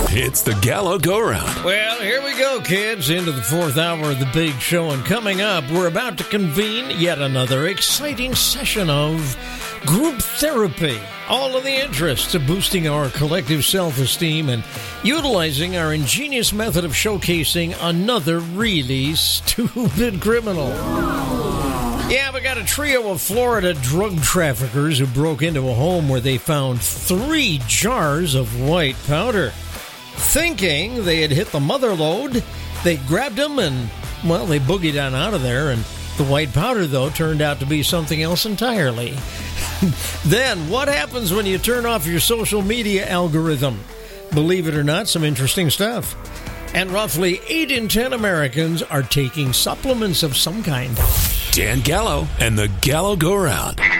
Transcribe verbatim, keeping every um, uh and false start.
It's the Gallo Go Round. Well, here we go, kids, into the fourth hour of the big show. And coming up, we're about to convene yet another exciting session of group therapy. All in the interest of boosting our collective self-esteem and utilizing our ingenious method of showcasing another really stupid criminal. Yeah, we got a trio of Florida drug traffickers who broke into a home where they found three jars of white powder. Thinking they had hit the mother lode, they grabbed them and, well, they boogied on out of there. And the white powder, though, turned out to be something else entirely. Then, what happens when you turn off your social media algorithm? Believe it or not, some interesting stuff. And roughly eight in ten Americans are taking supplements of some kind. Dan Gallo and the Gallo Go Round.